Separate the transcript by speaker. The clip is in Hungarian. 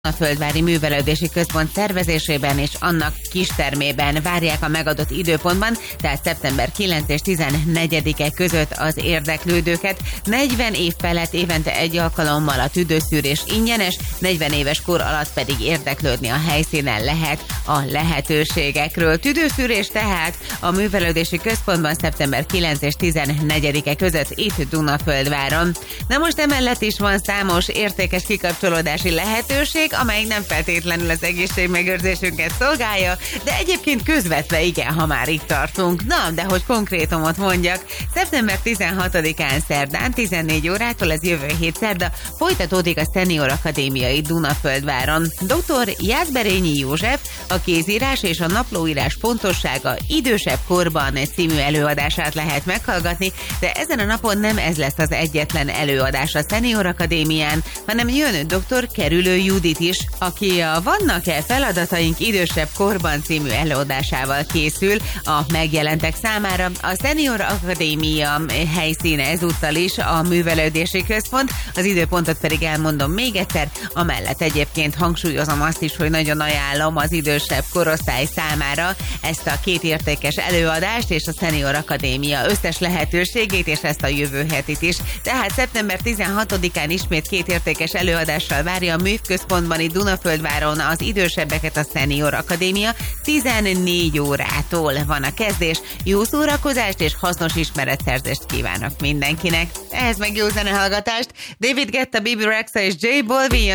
Speaker 1: A Földvári Művelődési Központ szervezésében és annak kistermében várják a megadott időpontban, tehát szeptember 9 és 14-e között az érdeklődőket. 40 év felett évente egy alkalommal a tüdőszűrés ingyenes, 40 éves kor alatt pedig érdeklődni a helyszínen lehet a lehetőségekről. Tüdőszűrés tehát a Művelődési Központban szeptember 9 és 14-e között itt Dunaföldváron. Na most emellett is van számos értékes kikapcsolódási lehetőség, amely nem feltétlenül az egészségmegőrzésünket szolgálja, de egyébként közvetve igen, ha már itt tartunk. Na, de hogy konkrétumot mondjak, szeptember 16-án szerdán 14 órától, ez jövő hét szerda, folytatódik a Senior Akadémiai Dunaföldváron. Dr. Jászberényi József a kézírás és a naplóírás fontossága idősebb korban című előadását lehet meghallgatni, de ezen a napon nem ez lesz az egyetlen előadás a Senior Akadémián, hanem jön dr. Kerülő Judit is, aki a Vannak-e feladataink idősebb korban című előadásával készül a megjelentek számára. A Senior Akadémia helyszíne ezúttal is a Művelődési Központ, az időpontot pedig elmondom még egyszer, amellett egyébként hangsúlyozom azt is, hogy nagyon ajánlom az idősebb korosztály számára ezt a két értékes előadást és a Senior Akadémia összes lehetőségét, és ezt a jövő hetit is. Tehát szeptember 16-án ismét két értékes előadással várja a Művközpontban itt Dunaföldváron az idősebbeket a Senior Akadémia. 14 órától van a kezdés. Jó szórakozást és hasznos ismeretszerzést kívánok mindenkinek. Ehhez meg jó zenehallgatást. David Guetta, Bibi Rexha és J Balvin.